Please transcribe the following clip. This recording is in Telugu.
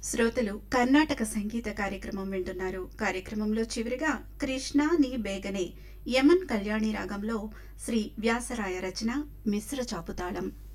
శ్రోతలు కర్ణాటక సంగీత కార్యక్రమం వింటున్నారు. కార్యక్రమంలో చివరిగా కృష్ణ నీ బేగనే యమన్ కళ్యాణి రాగంలో శ్రీ వ్యాసరాయ రచన మిశ్ర చాపుతాళం.